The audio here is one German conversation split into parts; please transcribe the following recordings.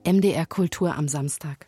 MDR Kultur am Samstag.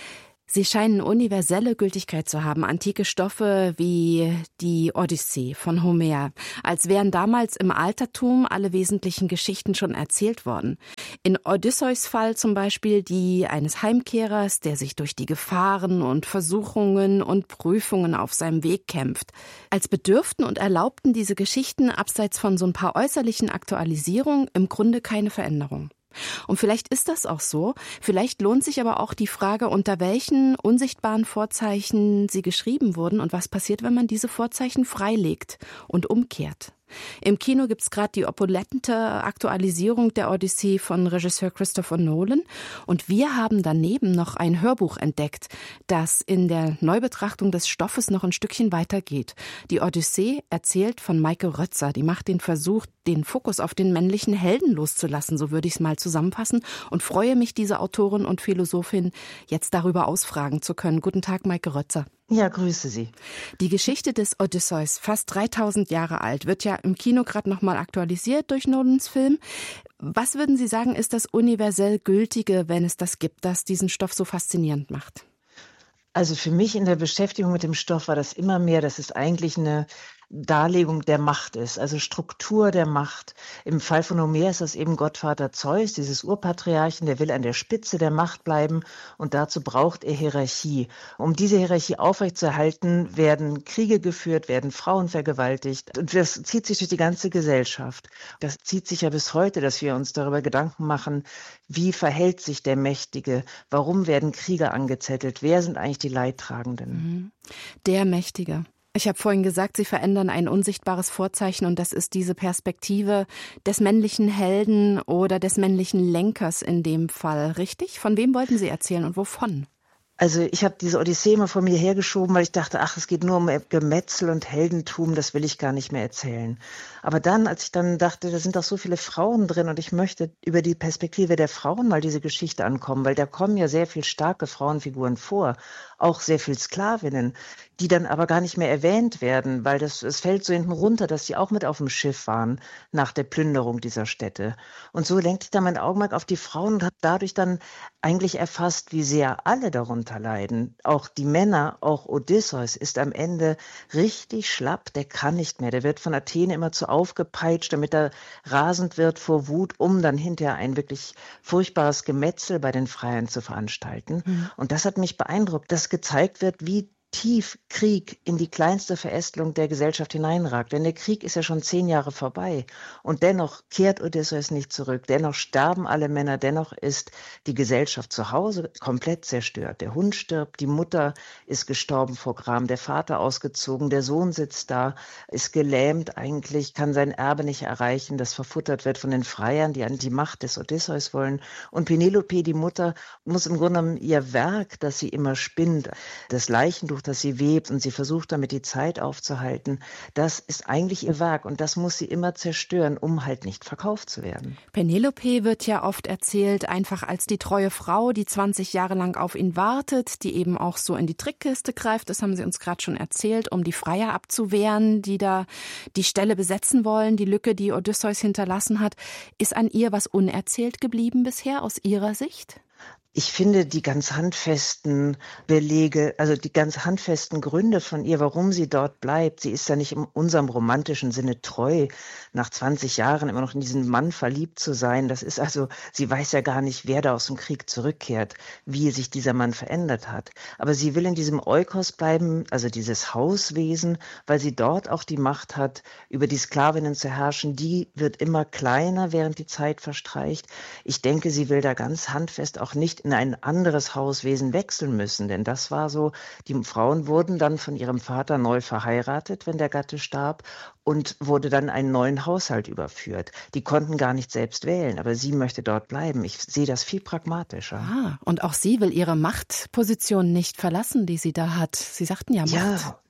Sie scheinen universelle Gültigkeit zu haben, antike Stoffe wie die Odyssee von Homer, als wären damals im Altertum alle wesentlichen Geschichten schon erzählt worden. In Odysseus Fall zum Beispiel die eines Heimkehrers, der sich durch die Gefahren und Versuchungen und Prüfungen auf seinem Weg kämpft. Als bedürften und erlaubten diese Geschichten abseits von so ein paar äußerlichen Aktualisierungen im Grunde keine Veränderung. Und vielleicht ist das auch so. Vielleicht lohnt sich aber auch die Frage, unter welchen unsichtbaren Vorzeichen sie geschrieben wurden und was passiert, wenn man diese Vorzeichen freilegt und umkehrt. Im Kino gibt's gerade die opulente Aktualisierung der Odyssee von Regisseur Christopher Nolan. Und wir haben daneben noch ein Hörbuch entdeckt, das in der Neubetrachtung des Stoffes noch ein Stückchen weitergeht. Die Odyssee erzählt von Maike Rötzer. Die macht den Versuch, den Fokus auf den männlichen Helden loszulassen, so würde ich es mal zusammenfassen. Und freue mich, diese Autorin und Philosophin jetzt darüber ausfragen zu können. Guten Tag, Maike Rötzer. Ja, grüße Sie. Die Geschichte des Odysseus, fast 3000 Jahre alt, wird ja im Kino gerade nochmal aktualisiert durch Nolans Film. Was würden Sie sagen, ist das universell Gültige, wenn es das gibt, das diesen Stoff so faszinierend macht? Also für mich in der Beschäftigung mit dem Stoff war das immer mehr, dass es eigentlich eine Darlegung der Macht ist, also Struktur der Macht. Im Fall von Homer ist das eben Gottvater Zeus, dieses Urpatriarchen, der will an der Spitze der Macht bleiben und dazu braucht er Hierarchie. Um diese Hierarchie aufrechtzuerhalten, werden Kriege geführt, werden Frauen vergewaltigt und das zieht sich durch die ganze Gesellschaft. Das zieht sich ja bis heute, dass wir uns darüber Gedanken machen, wie verhält sich der Mächtige, warum werden Kriege angezettelt, wer sind eigentlich die Leidtragenden? Der Mächtige. Ich habe vorhin gesagt, Sie verändern ein unsichtbares Vorzeichen und das ist diese Perspektive des männlichen Helden oder des männlichen Lenkers in dem Fall, richtig? Von wem wollten Sie erzählen und wovon? Also ich habe diese Odyssee mal von mir hergeschoben, weil ich dachte, es geht nur um Gemetzel und Heldentum, das will ich gar nicht mehr erzählen. Aber dann, als ich dann dachte, da sind doch so viele Frauen drin und ich möchte über die Perspektive der Frauen mal diese Geschichte ankommen, weil da kommen ja sehr viel starke Frauenfiguren vor, auch sehr viel Sklavinnen, die dann aber gar nicht mehr erwähnt werden, weil es fällt so hinten runter, dass sie auch mit auf dem Schiff waren nach der Plünderung dieser Städte. Und so lenkte ich dann mein Augenmerk auf die Frauen und habe dadurch dann eigentlich erfasst, wie sehr alle darunter leiden. Auch die Männer, auch Odysseus ist am Ende richtig schlapp, der kann nicht mehr. Der wird von Athene immer zu aufgepeitscht, damit er rasend wird vor Wut, um dann hinterher ein wirklich furchtbares Gemetzel bei den Freiern zu veranstalten. Und das hat mich beeindruckt, dass gezeigt wird, wie tief Krieg in die kleinste Verästelung der Gesellschaft hineinragt. Denn der Krieg ist ja schon 10 Jahre vorbei. Und dennoch kehrt Odysseus nicht zurück. Dennoch sterben alle Männer. Dennoch ist die Gesellschaft zu Hause komplett zerstört. Der Hund stirbt, die Mutter ist gestorben vor Gram, der Vater ausgezogen, der Sohn sitzt da, ist gelähmt eigentlich, kann sein Erbe nicht erreichen, das verfuttert wird von den Freiern, die an die Macht des Odysseus wollen. Und Penelope, die Mutter, muss im Grunde genommen ihr Werk, das sie immer spinnt, das Leichentuch, das sie webt und sie versucht damit die Zeit aufzuhalten, das ist eigentlich ihr Werk und das muss sie immer zerstören, um halt nicht verkauft zu werden. Penelope wird ja oft erzählt, einfach als die treue Frau, die 20 Jahre lang auf ihn wartet, die eben auch so in die Trickkiste greift, das haben Sie uns gerade schon erzählt, um die Freier abzuwehren, die da die Stelle besetzen wollen, die Lücke, die Odysseus hinterlassen hat. Ist an ihr was unerzählt geblieben bisher aus Ihrer Sicht? Ich finde die ganz handfesten Belege, also die ganz handfesten Gründe von ihr, warum sie dort bleibt. Sie ist ja nicht in unserem romantischen Sinne treu, nach 20 Jahren immer noch in diesen Mann verliebt zu sein. Das ist also, sie weiß ja gar nicht, wer da aus dem Krieg zurückkehrt, wie sich dieser Mann verändert hat. Aber sie will in diesem Oikos bleiben, also dieses Hauswesen, weil sie dort auch die Macht hat, über die Sklavinnen zu herrschen. Die wird immer kleiner, während die Zeit verstreicht. Ich denke, sie will da ganz handfest auch nicht in ein anderes Hauswesen wechseln müssen. Denn das war so, die Frauen wurden dann von ihrem Vater neu verheiratet, wenn der Gatte starb, und wurde dann einen neuen Haushalt überführt. Die konnten gar nicht selbst wählen, aber sie möchte dort bleiben. Ich sehe das viel pragmatischer. Und auch sie will ihre Machtposition nicht verlassen, die sie da hat. Sie sagten ja Macht. Ja.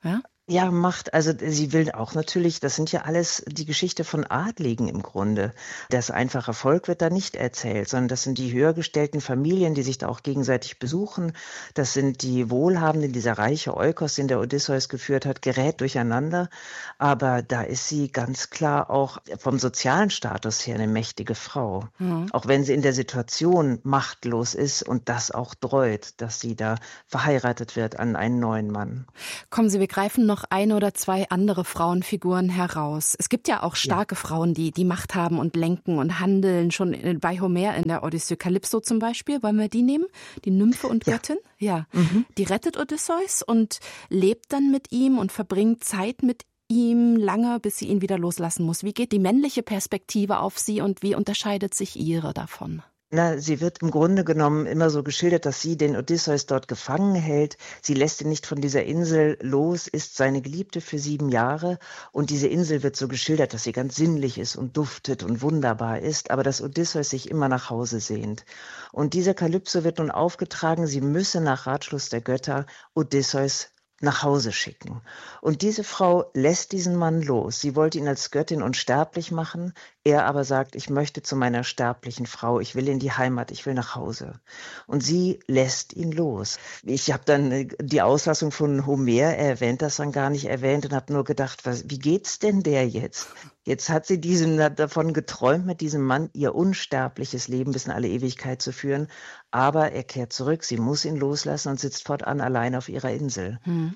Ja, Macht. Also sie will auch natürlich, das sind ja alles die Geschichte von Adligen im Grunde. Das einfache Volk wird da nicht erzählt, sondern das sind die höher gestellten Familien, die sich da auch gegenseitig besuchen. Das sind die Wohlhabenden, dieser reiche Eukos, den der Odysseus geführt hat, gerät durcheinander. Aber da ist sie ganz klar auch vom sozialen Status her eine mächtige Frau. Mhm. Auch wenn sie in der Situation machtlos ist und das auch dreut, dass sie da verheiratet wird an einen neuen Mann. Kommen Sie, wir greifen noch ein oder zwei andere Frauenfiguren heraus. Es gibt ja auch Ja. starke Frauen, die Macht haben und lenken und handeln, schon bei Homer in der Odyssee. Kalypso zum Beispiel, wollen wir die nehmen? Die Nymphe und Ja. Göttin? Ja. Mhm. Die rettet Odysseus und lebt dann mit ihm und verbringt Zeit mit ihm lange, bis sie ihn wieder loslassen muss. Wie geht die männliche Perspektive auf sie und wie unterscheidet sich ihre davon? Na, sie wird im Grunde genommen immer so geschildert, dass sie den Odysseus dort gefangen hält. Sie lässt ihn nicht von dieser Insel los, ist seine Geliebte für 7 Jahre. Und diese Insel wird so geschildert, dass sie ganz sinnlich ist und duftet und wunderbar ist, aber dass Odysseus sich immer nach Hause sehnt. Und dieser Kalypso wird nun aufgetragen, sie müsse nach Ratschluss der Götter Odysseus nach Hause schicken. Und diese Frau lässt diesen Mann los. Sie wollte ihn als Göttin unsterblich machen. Er aber sagt, ich möchte zu meiner sterblichen Frau, ich will in die Heimat, ich will nach Hause. Und sie lässt ihn los. Ich habe dann die Auslassung von Homer, er erwähnt das dann gar nicht erwähnt und habe nur gedacht, wie geht's denn der jetzt? Jetzt hat sie davon geträumt, mit diesem Mann ihr unsterbliches Leben bis in alle Ewigkeit zu führen. Aber er kehrt zurück, sie muss ihn loslassen und sitzt fortan allein auf ihrer Insel.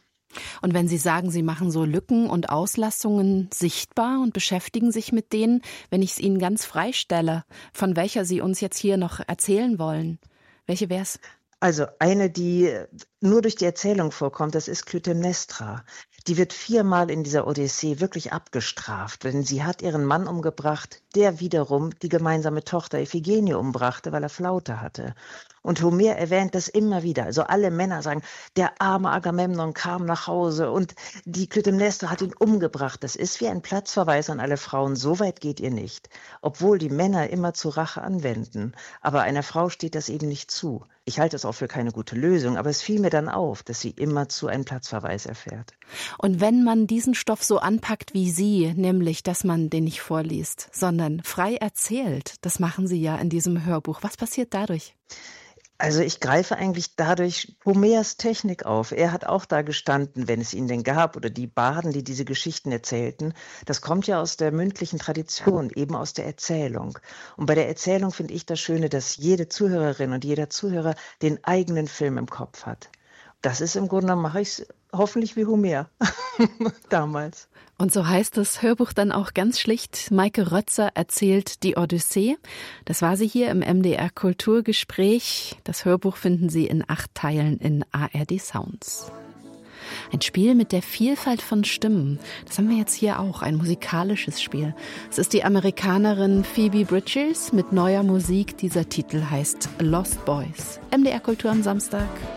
Und wenn Sie sagen, Sie machen so Lücken und Auslassungen sichtbar und beschäftigen sich mit denen, wenn ich es Ihnen ganz frei stelle, von welcher Sie uns jetzt hier noch erzählen wollen, welche wär's? Also eine, die nur durch die Erzählung vorkommt, das ist Klytämnestra. Die wird 4-mal in dieser Odyssee wirklich abgestraft, denn sie hat ihren Mann umgebracht, der wiederum die gemeinsame Tochter Iphigenie umbrachte, weil er Flaute hatte. Und Homer erwähnt das immer wieder. Also alle Männer sagen, der arme Agamemnon kam nach Hause und die Klytämnestra hat ihn umgebracht. Das ist wie ein Platzverweis an alle Frauen. So weit geht ihr nicht. Obwohl die Männer immer zu Rache anwenden. Aber einer Frau steht das eben nicht zu. Ich halte es auch für keine gute Lösung, aber es fiel mir dann auf, dass sie immerzu einen Platzverweis erfährt. Und wenn man diesen Stoff so anpackt wie Sie, nämlich, dass man den nicht vorliest, sondern frei erzählt, das machen Sie ja in diesem Hörbuch. Was passiert dadurch? Also ich greife eigentlich dadurch Homers Technik auf. Er hat auch da gestanden, wenn es ihn denn gab, oder die Barden, die diese Geschichten erzählten. Das kommt ja aus der mündlichen Tradition, eben aus der Erzählung. Und bei der Erzählung finde ich das Schöne, dass jede Zuhörerin und jeder Zuhörer den eigenen Film im Kopf hat. Das ist im Grunde, mache ich es hoffentlich wie Homer damals. Und so heißt das Hörbuch dann auch ganz schlicht, Maike Rötzer erzählt die Odyssee. Das war sie hier im MDR Kulturgespräch. Das Hörbuch finden Sie in 8 Teilen in ARD Sounds. Ein Spiel mit der Vielfalt von Stimmen. Das haben wir jetzt hier auch, ein musikalisches Spiel. Es ist die Amerikanerin Phoebe Bridgers mit neuer Musik. Dieser Titel heißt Lost Boys. MDR Kultur am Samstag.